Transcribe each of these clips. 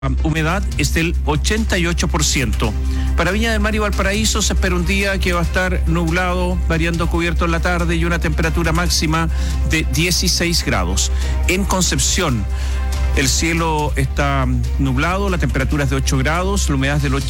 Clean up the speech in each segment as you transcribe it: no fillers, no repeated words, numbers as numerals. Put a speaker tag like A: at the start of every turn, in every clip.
A: humedad es del 88%. Para Viña del Mar y Valparaíso se espera un día que va a estar nublado, variando cubierto en la tarde y una temperatura máxima de 16 grados. En Concepción, el cielo está nublado, la temperatura es de 8 grados, la humedad es del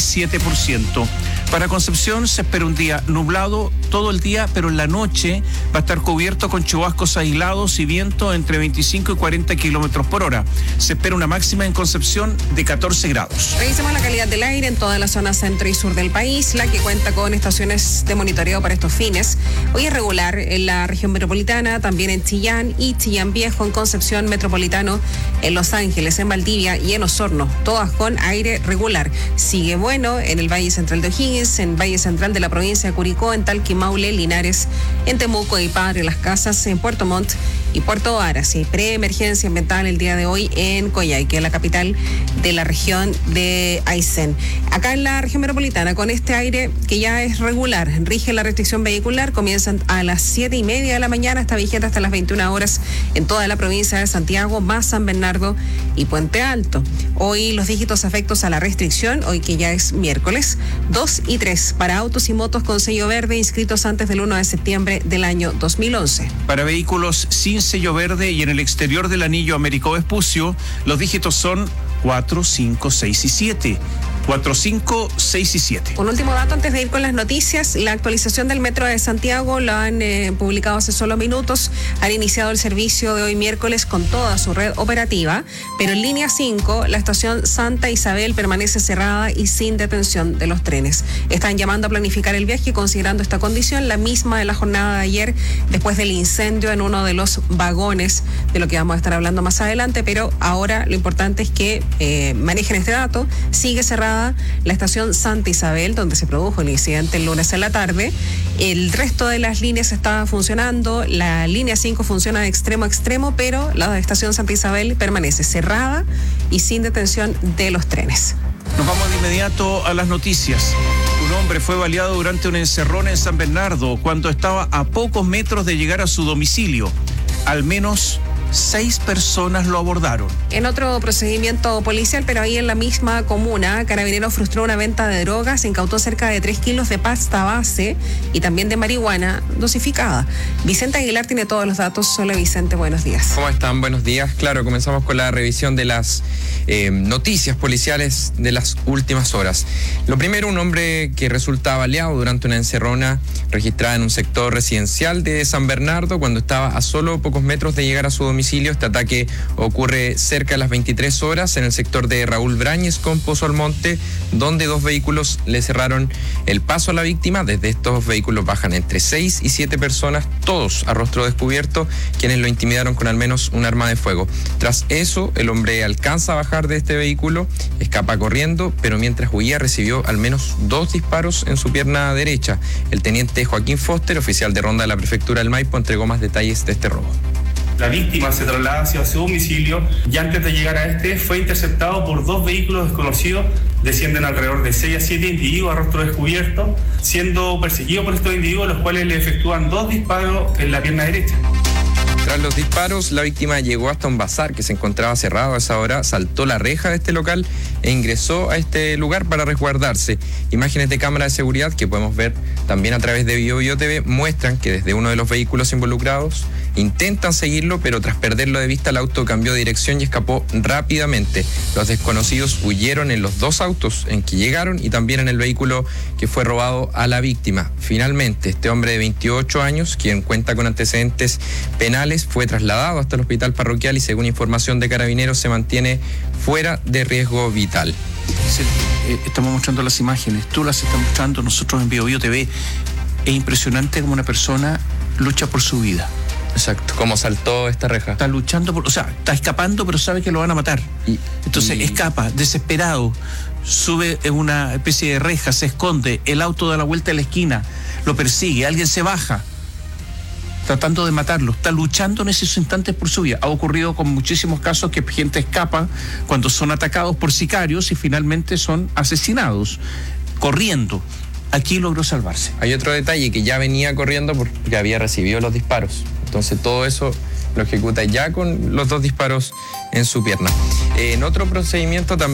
A: 87%. Para Concepción se espera un día nublado todo el día, pero en la noche va a estar cubierto con chubascos aislados y viento entre 25 y 40 kilómetros por hora. Se espera una máxima en Concepción de 14 grados.
B: Revisemos la calidad del aire en toda la zona centro y sur del país, la que cuenta con estaciones de monitoreo para estos fines. Hoy es regular en la región metropolitana, también en Chillán y Chillán Viejo, en Concepción Metropolitano, en Los Ángeles, en Valdivia y en Osorno, todas con aire regular. Sigue bueno en el Valle Central de O'Higgins, en Valle Central de la provincia de Curicó, en Talca, Maule, Linares, en Temuco y Padre Las Casas, en Puerto Montt y Puerto Varas. Y preemergencia ambiental el día de hoy en Coyhaique, la capital de la región de Aysén. Acá en la región metropolitana, con este aire que ya es regular, rige la restricción vehicular, comienzan a las 7:30 de la mañana, está vigente hasta las 21 horas en toda la provincia de Santiago, más San Bernardo y Puente Alto. Hoy los dígitos afectos a la restricción, hoy que ya es miércoles, 2 y 3 para autos y motos con sello verde inscritos antes del 1 de septiembre del año 2011.
A: Para vehículos sin sello verde y en el exterior del anillo Américo Vespucio, los dígitos son 4, 5, 6 y 7. 4, 5, 6 y 7.
B: Un último dato antes de ir con las noticias, la actualización del Metro de Santiago lo han publicado hace solo minutos, han iniciado el servicio de hoy miércoles con toda su red operativa, pero en línea 5, la estación Santa Isabel permanece cerrada y sin detención de los trenes. Están llamando a planificar el viaje considerando esta condición, la misma de la jornada de ayer, después del incendio en uno de los vagones, de lo que vamos a estar hablando más adelante, pero ahora lo importante es que manejen este dato. Sigue cerrada la estación Santa Isabel, donde se produjo el incidente el lunes en la tarde. El resto de las líneas está funcionando. La línea 5 funciona de extremo a extremo, pero la estación Santa Isabel permanece cerrada y sin detención de los trenes.
A: Nos vamos de inmediato a las noticias. Un hombre fue baleado durante un encerrón en San Bernardo cuando estaba a pocos metros de llegar a su domicilio. Al menos 6 personas lo abordaron.
B: En otro procedimiento policial, pero ahí en la misma comuna, Carabineros frustró una venta de drogas, incautó cerca de 3 kilos de pasta base y también de marihuana dosificada. Vicente Aguilar tiene todos los datos. Hola Vicente, buenos días.
C: ¿Cómo están? Buenos días. Claro, comenzamos con la revisión de las noticias policiales de las últimas horas. Lo primero, un hombre que resulta baleado durante una encerrona registrada en un sector residencial de San Bernardo cuando estaba a solo pocos metros de llegar a su domicilio. Este ataque ocurre cerca de las 23 horas en el sector de Raúl Brañez con Pozo Almonte, donde 2 vehículos le cerraron el paso a la víctima. Desde estos vehículos bajan entre 6 y 7 personas, todos a rostro descubierto, quienes lo intimidaron con al menos un arma de fuego. Tras eso, el hombre alcanza a bajar de este vehículo, escapa corriendo, pero mientras huía recibió al menos 2 disparos en su pierna derecha. El teniente Joaquín Foster, oficial de ronda de la prefectura del Maipo, entregó más detalles de este robo.
D: La víctima se traslada hacia su domicilio y antes de llegar a este fue interceptado por 2 vehículos desconocidos. Descienden alrededor de 6 a 7 individuos a rostro descubierto, siendo perseguidos por estos individuos, los cuales le efectúan 2 disparos en la pierna derecha.
C: Tras los disparos, la víctima llegó hasta un bazar que se encontraba cerrado a esa hora, saltó la reja de este local e ingresó a este lugar para resguardarse. Imágenes de cámara de seguridad que podemos ver también a través de Bio TV muestran que desde uno de los vehículos involucrados intentan seguirlo, pero tras perderlo de vista el auto cambió de dirección y escapó rápidamente. Los desconocidos huyeron en los 2 autos en que llegaron y también en el vehículo que fue robado a la víctima. Finalmente, este hombre de 28 años, quien cuenta con antecedentes penales, fue trasladado hasta el hospital parroquial y según información de Carabineros se mantiene fuera de riesgo vital.
A: Estamos mostrando las imágenes, tú las estás mostrando, nosotros en Bio TV. Es impresionante como una persona lucha por su vida.
C: Exacto, como saltó esta reja.
A: Está luchando, está escapando, pero sabe que lo van a matar. Entonces escapa, desesperado, sube en una especie de reja, se esconde, el auto da la vuelta a la esquina, lo persigue, alguien se baja, tratando de matarlo, está luchando en esos instantes por su vida. Ha ocurrido con muchísimos casos que gente escapa cuando son atacados por sicarios y finalmente son asesinados, corriendo. Aquí logró salvarse.
C: Hay otro detalle, que ya venía corriendo porque había recibido los disparos. Entonces todo eso Lo ejecuta ya con los 2 disparos en su pierna. En otro procedimiento también